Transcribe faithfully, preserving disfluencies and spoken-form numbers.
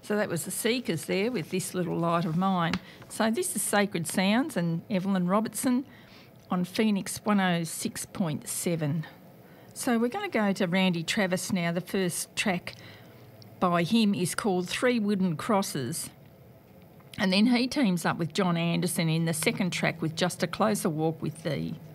So that was the Seekers there with This Little Light of Mine. So this is Sacred Sounds and Evelyn Robertson on Phoenix one oh six point seven. So we're going to go to Randy Travis now. The first track by him is called Three Wooden Crosses. And then he teams up with John Anderson in the second track with Just a Closer Walk with Thee.